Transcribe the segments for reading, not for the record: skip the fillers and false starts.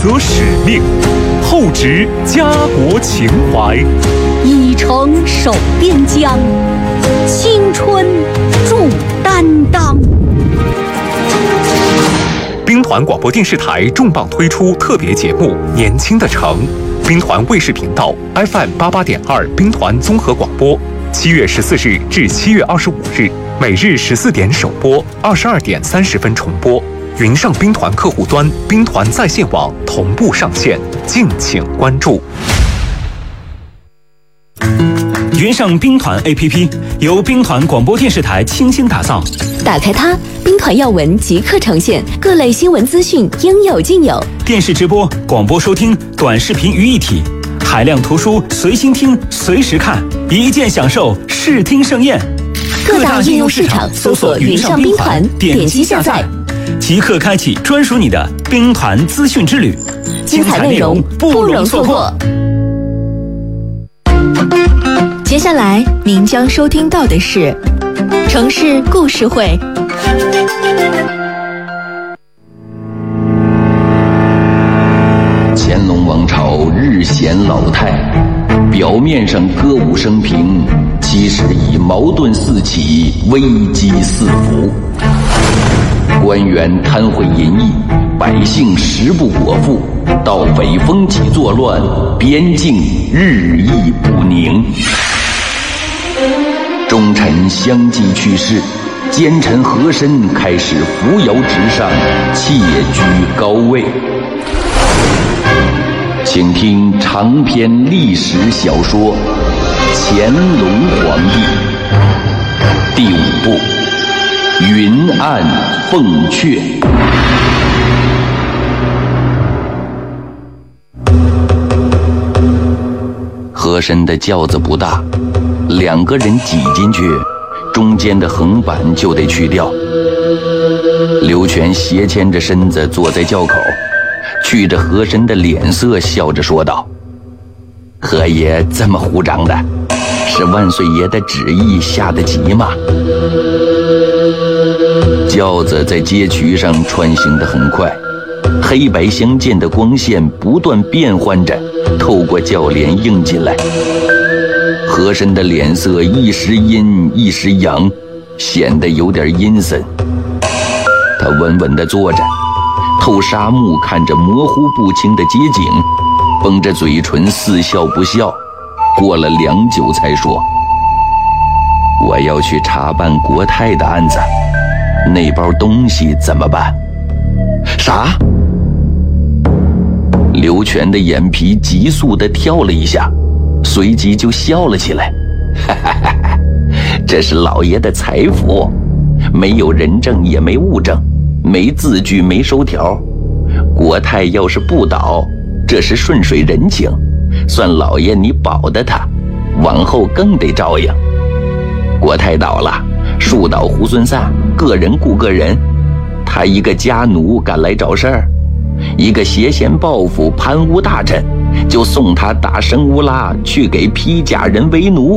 责使命，厚植家国情怀， 以诚守边疆，青春铸担当。 兵团广播电视台重磅推出特别节目《年轻的城》，兵团卫视频道 FM88.2兵团综合广播，7月14日至7月25日，每日14点首播，22点30分重播。云上兵团客户端、兵团在线网同步上线，敬请关注。 云上兵团 APP 由兵团广播电视台倾心打造， 打开它，兵团要闻即刻呈现，各类新闻资讯应有尽有。 电视直播、广播收听、短视频于一体，海量图书随心听、随时看，一键享受视听盛宴。 各大应用市场搜索云上兵团，点击下载， 即刻开启专属你的兵团资讯之旅， 精彩内容不容错过。接下来您将收听到的是城市故事会。 乾隆王朝日显老态，表面上歌舞升平，其实已矛盾四起，危机四伏。官员贪贿淫逸，百姓食不果腹，盗匪风起作乱，边境日益不宁。忠臣相继去世，奸臣和珅开始扶摇直上，窃居高位。请听长篇历史小说《乾隆皇帝》第5部《云暗凤阙》。和珅的轿子不大，2个人挤进去，中间的横板就得去掉。刘全斜牵着身子坐在轿口，觑着和珅的脸色，笑着说道：“和爷这么胡张的，是万岁爷的旨意下得急吗？”轿子在街渠上穿行得很快，黑白相间的光线不断变换着，透过轿帘映进来。和珅的脸色一时阴一时阳，显得有点阴森。他稳稳地坐着，透纱幕看着模糊不清的街景，绷着嘴唇似笑不笑。过了良久才说：“我要去查办国泰的案子，那包东西怎么办？”“啥？”刘全的眼皮急速地跳了一下，随即就笑了起来：“哈哈哈哈，这是老爷的财富，没有人证也没物证，没字据没收条。国泰要是不倒，这是顺水人情，算老爷你保的他，往后更得照应。国泰倒了，树倒猢狲散，个人顾个人。他一个家奴敢来找事儿，一个挟嫌报复贪污大臣，就送他打生乌拉去给披甲人为奴。”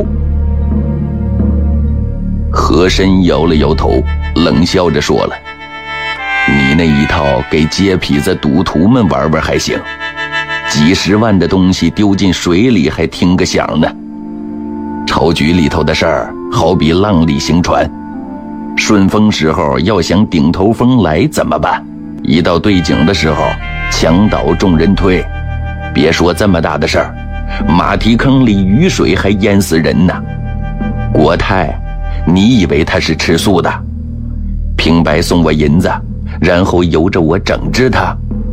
和珅摇了摇头，冷笑着说了：“你那一套给街痞子赌徒们玩玩还行，几十万的东西丢进水里还听个响呢。朝局里头的事儿好比浪里行船，顺风时候要想顶头风来怎么办？一到对景的时候，墙倒众人推。别说这么大的事儿，马蹄坑里雨水还淹死人呢。国泰，你以为他是吃素的？平白送我银子，然后由着我整治他。”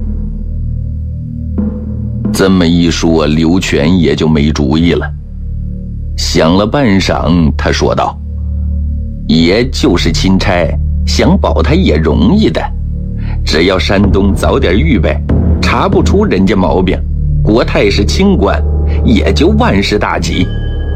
这么一说，刘全也就没主意了。想了半晌，他说道：“爷就是钦差，想保他也容易的，只要山东早点预备，查不出人家毛病，国泰是清官，也就万事大吉。”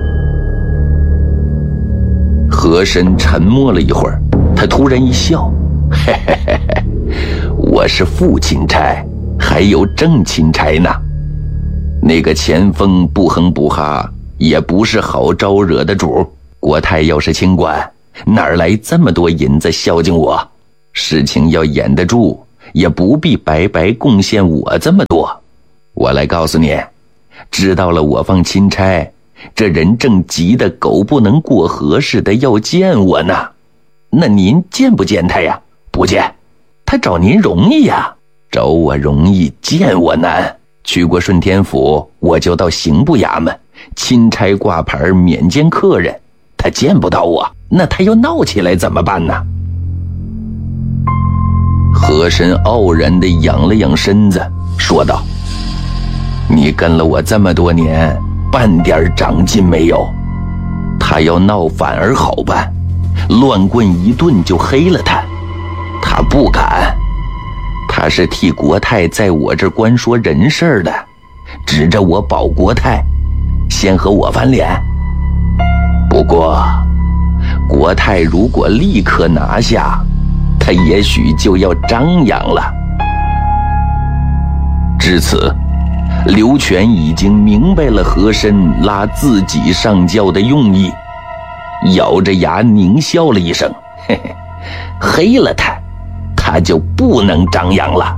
和珅沉默了一会儿，他突然一笑：“嘿嘿嘿嘿，我是副钦差，还有正钦差呢。那个前锋不哼不哈，也不是好招惹的主。国泰要是清官，哪儿来这么多银子孝敬我？事情要掩得住，也不必白白贡献我这么多。 我来告诉你，知道了我放钦差，这人正急得狗不能过河似的要见我呢。那您见不见他呀？不见。他找您容易呀，找我容易，见我难。去过顺天府，我就到刑部衙门，钦差挂牌免见客人，他见不到我，那他要闹起来怎么办呢？和珅傲然地仰了仰身子，说道：你跟了我这么多年，半点长进没有。他要闹反而好办，乱棍一顿就黑了他。他不敢，他是替国泰在我这官说人事的，指着我保国泰，先和我翻脸。不过国泰如果立刻拿下，他也许就要张扬了。至此，刘全已经明白了和珅拉自己上轿的用意，咬着牙狞笑了一声，嘿嘿，黑了他就不能张扬了。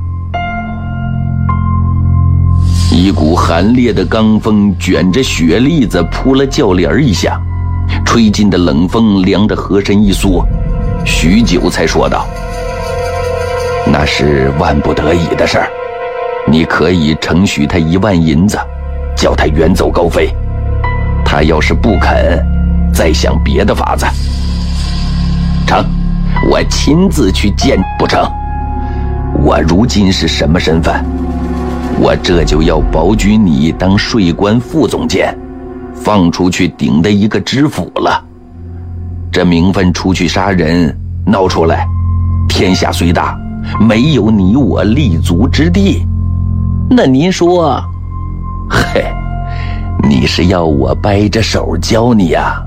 一股寒冽的罡风卷着雪粒子扑了轿帘一下，吹进的冷风凉得和珅一缩，许久才说道：那是万不得已的事儿，你可以承许他1万银子，叫他远走高飞。他要是不肯，再想别的法子。成，我亲自去见。不成，我如今是什么身份？我这就要保举你当税关副总监，放出去顶的一个知府了。这名分出去杀人，闹出来，天下虽大，没有你我立足之地。那您说，嘿，你是要我掰着手教你呀？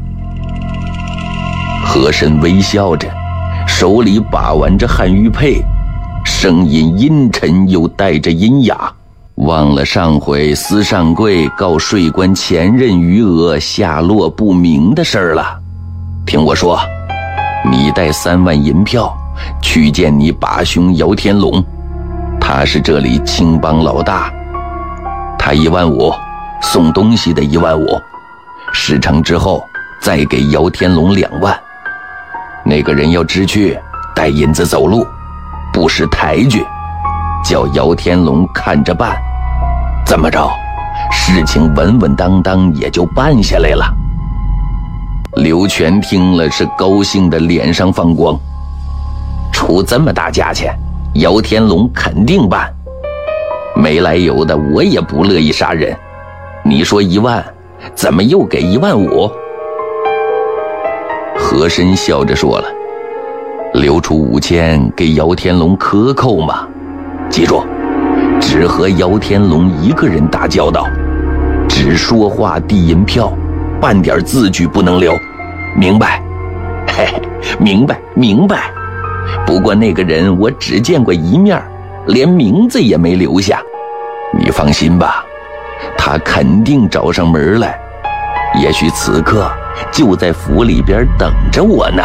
和珅微笑着，手里把玩着汉玉佩，声音阴沉又带着阴哑。忘了上回司上柜告税关前任余额下落不明的事儿了。听我说，你带3万银票去见你把兄姚天龙，他是这里青帮老大，他15000，送东西的15000，事成之后再给姚天龙2万。那个人要知趣，带银子走路，不识抬举，叫姚天龙看着办。这么着，事情稳稳当当也就办下来了。刘全听了是高兴的脸上放光，出这么大价钱，姚天龙肯定办。没来由的我也不乐意杀人，你说1万，怎么又给15000？和珅笑着说了：留出5000给姚天龙克扣嘛，记住，只和姚天龙一个人打交道，只说话递银票，半点字据不能留，明白？嘿嘿，明白明白。不过那个人我只见过一面，连名字也没留下。你放心吧，他肯定找上门来，也许此刻就在府里边等着我呢。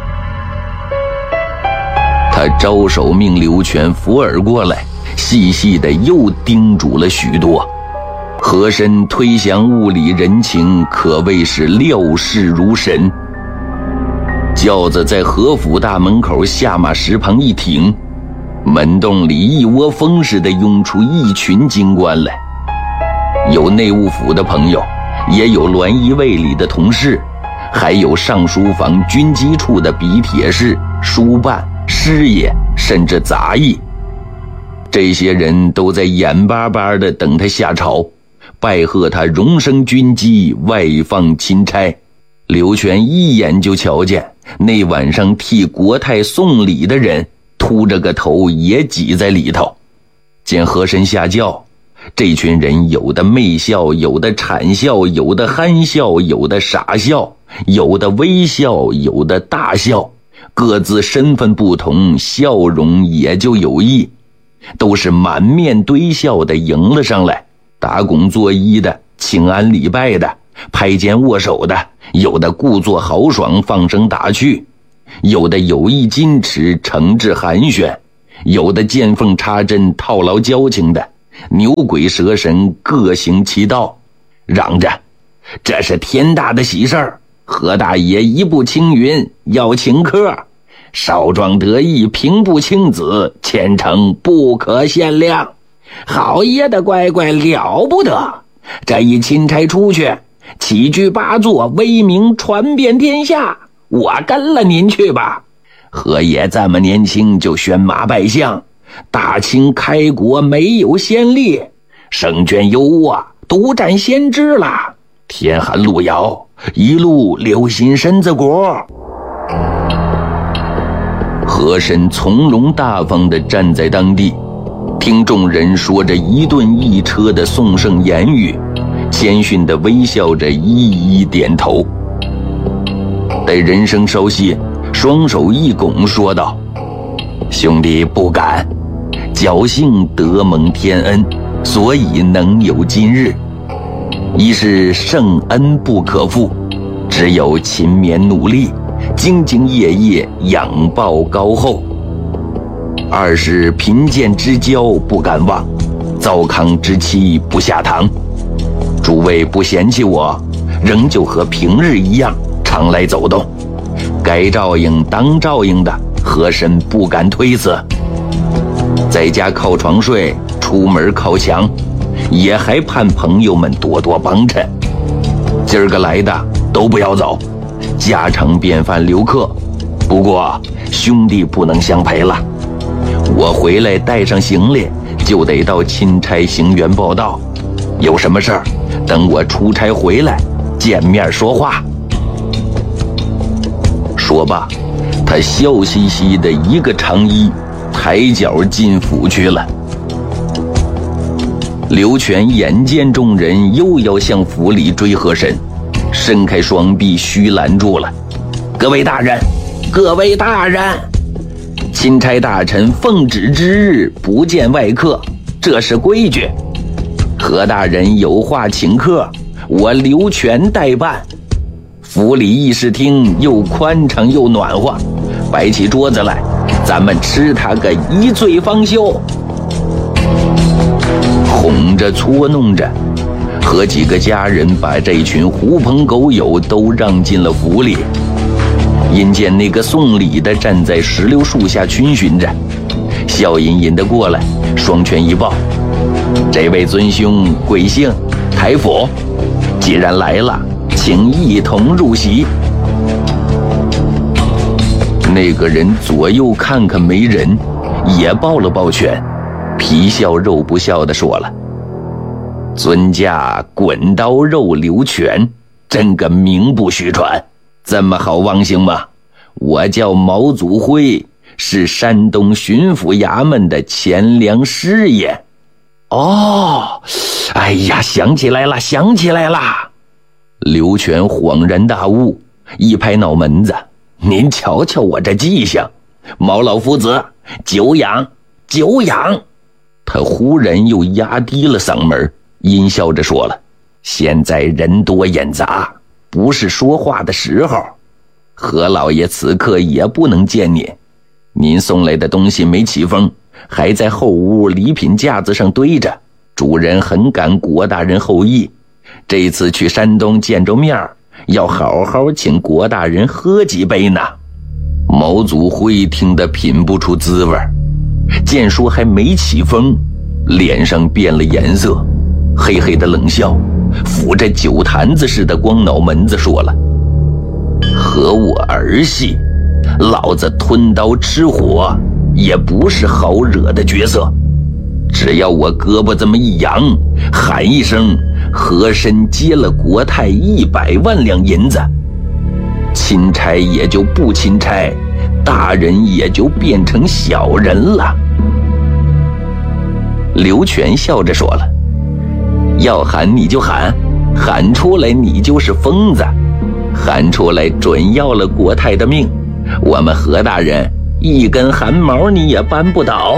他招手命刘全扶耳过来，细细的又叮嘱了许多。和珅推详物理人情，可谓是料事如神。轿子在和府大门口下马石旁一停，门洞里一窝蜂似的涌出一群京官来，有内务府的朋友，也有栾仪卫里的同事，还有上书房军机处的笔帖士、书办、师爷，甚至杂役。这些人都在眼巴巴地等他下朝，拜贺他荣升军机，外放钦差。刘全一眼就瞧见那晚上替国泰送礼的人秃着个头也挤在里头。见和珅下轿，这群人有的媚笑，有的谄笑，有的憨笑，有的傻笑，有的微笑，有的大笑，各自身份不同，笑容也就有异，都是满面堆笑的迎了上来，打拱作揖的，请安礼拜的，拍肩握手的，有的故作豪爽放声打趣，有的有意矜持诚挚寒暄，有的见缝插针套牢交情的， 牛鬼蛇神各行其道，嚷着这是天大的喜事儿，何大爷一步青云要请客，少壮得意平步青紫，前程不可限量。好爷的乖乖了不得，这一钦差出去，7举8作，威名传遍天下，我跟了您去吧。何爷这么年轻就选马拜相，大清开国没有先例，胜券优渥，独占先知了。天寒路遥，一路留心身子骨。和珅从容大方地站在当地，听众人说着一顿一车的颂圣言语，谦逊地微笑着一一点头。待人声稍息，双手一拱说道：兄弟不敢，侥幸得蒙天恩，所以能有今日。一是圣恩不可负，只有勤勉努力，兢兢业业，仰报高厚。二是贫贱之交不敢忘，糟糠之妻不下堂。诸位不嫌弃我，仍旧和平日一样常来走动，该照应当照应的，和珅不敢推辞。在家靠床睡，出门靠墙，也还盼朋友们多多帮衬。今儿个来的都不要走，家常便饭留客，不过兄弟不能相陪了。我回来带上行李，就得到钦差行辕报道，有什么事儿等我出差回来见面说话。说罢，他笑嘻嘻的一个长揖，抬脚进府去了。刘全眼见众人又要向府里追和珅，伸开双臂虚拦住了。各位大人，各位大人，钦差大臣奉旨之日不见外客，这是规矩。何大人有话请客，我刘全代办。府里议事厅又宽敞又暖和，摆起桌子来，咱们吃它个一醉方休。哄着搓弄着，和几个家人把这群狐朋狗友都让进了府里。因见那个送礼的站在石榴树下逡巡着，笑吟吟的过来，双拳一抱：这位尊兄贵姓台府？既然来了，请一同入席。那个人左右看看没人，也抱了抱拳，皮笑肉不笑地说了：尊驾滚刀肉刘全，真个名不虚传。这么好忘性吗？我叫毛祖辉，是山东巡抚衙门的前粮师爷。哦，哎呀，想起来了，想起来了。刘全恍然大悟，一拍脑门子：您瞧瞧我这记性，毛老夫子，久仰，久仰。他忽然又压低了嗓门，阴笑着说了：现在人多眼杂，不是说话的时候。何老爷此刻也不能见您，您送来的东西没起封，还在后屋礼品架子上堆着。主人很感国大人厚意，这次去山东见着面，要好好请国大人喝几杯呢。毛祖辉听得品不出滋味，见说还没起风，脸上变了颜色，嘿嘿的冷笑，抚着酒坛子似的光脑门子说了：和我儿戏，老子吞刀吃火也不是好惹的角色。只要我胳膊这么一扬，喊一声和珅接了国泰100万两银子，钦差也就不钦差，大人也就变成小人了。刘全笑着说了：要喊你就喊，喊出来你就是疯子，喊出来准要了国泰的命，我们何大人一根汗毛你也扳不倒。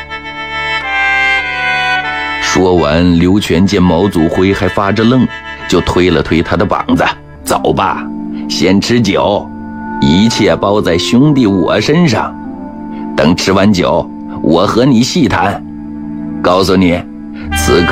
说完，刘全见毛祖辉还发着愣，就推了推他的膀子：走吧，先吃酒，一切包在兄弟我身上，等吃完酒，我和你细谈。告诉你， 此刻